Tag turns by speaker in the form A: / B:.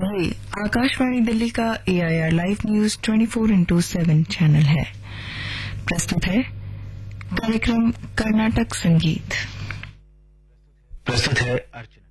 A: ये आकाशवाणी दिल्ली का AIR live news 24/7 channel है। प्रस्तुत है कार्यक्रम कर्नाटक संगीत।
B: प्रस्तुत है अर्चना।